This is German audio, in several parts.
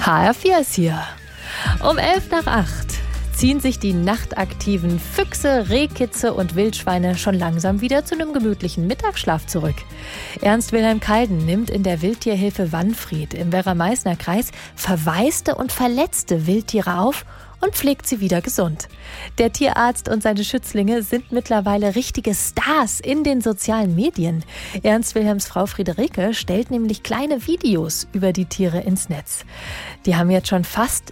HR4 ist hier. Um 7:55 ziehen sich die nachtaktiven Füchse, Rehkitze und Wildschweine schon langsam wieder zu einem gemütlichen Mittagsschlaf zurück. Ernst Wilhelm Kalden nimmt in der Wildtierhilfe Wanfried im Werra-Meißner Kreis verwaiste und verletzte Wildtiere auf und pflegt sie wieder gesund. Der Tierarzt und seine Schützlinge sind mittlerweile richtige Stars in den sozialen Medien. Ernst Wilhelms Frau Friederike stellt nämlich kleine Videos über die Tiere ins Netz. Die haben jetzt schon fast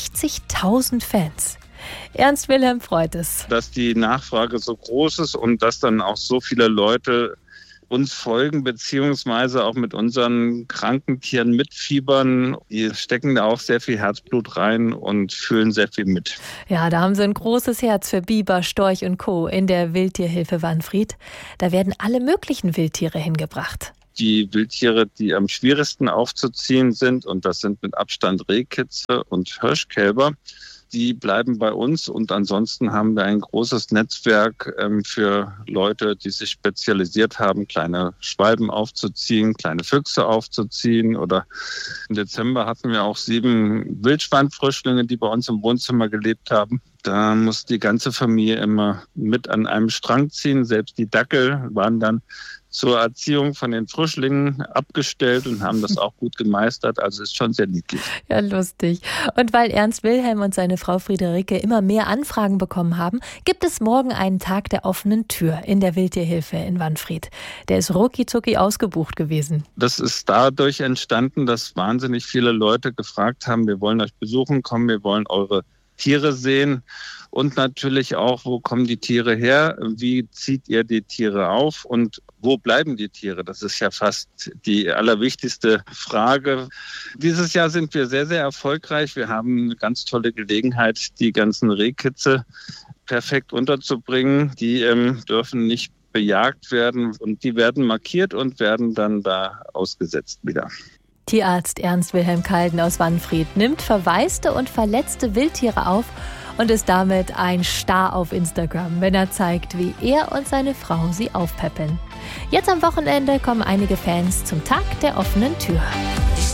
60.000 Fans. Ernst Wilhelm freut es, dass die Nachfrage so groß ist und dass dann auch so viele Leute uns folgen, beziehungsweise auch mit unseren kranken Tieren mitfiebern. Die stecken da auch sehr viel Herzblut rein und fühlen sehr viel mit. Ja, da haben sie ein großes Herz für Biber, Storch und Co. in der Wildtierhilfe Wanfried. Da werden alle möglichen Wildtiere hingebracht. Die Wildtiere, die am schwierigsten aufzuziehen sind, und das sind mit Abstand Rehkitze und Hirschkälber, die bleiben bei uns, und ansonsten haben wir ein großes Netzwerk für Leute, die sich spezialisiert haben, kleine Schwalben aufzuziehen, kleine Füchse aufzuziehen. Oder im Dezember hatten wir auch 7 Wildschweinfrischlinge, die bei uns im Wohnzimmer gelebt haben. Da muss die ganze Familie immer mit an einem Strang ziehen. Selbst die Dackel waren dann zur Erziehung von den Frischlingen abgestellt und haben das auch gut gemeistert. Also ist schon sehr niedlich. Ja, lustig. Und weil Ernst Wilhelm und seine Frau Friederike immer mehr Anfragen bekommen haben, gibt es morgen einen Tag der offenen Tür in der Wildtierhilfe in Wanfried. Der ist rucki-zucki ausgebucht gewesen. Das ist dadurch entstanden, dass wahnsinnig viele Leute gefragt haben, wir wollen euch besuchen kommen, wir wollen eure Tiere sehen. Und natürlich auch, wo kommen die Tiere her? Wie zieht ihr die Tiere auf? Und wo bleiben die Tiere? Das ist ja fast die allerwichtigste Frage. Dieses Jahr sind wir sehr, sehr erfolgreich. Wir haben eine ganz tolle Gelegenheit, die ganzen Rehkitze perfekt unterzubringen. Die dürfen nicht bejagt werden und die werden markiert und werden dann da ausgesetzt wieder. Tierarzt Ernst Wilhelm Kalden aus Wanfried nimmt verwaiste und verletzte Wildtiere auf und ist damit ein Star auf Instagram, wenn er zeigt, wie er und seine Frau sie aufpäppeln. Jetzt am Wochenende kommen einige Fans zum Tag der offenen Tür.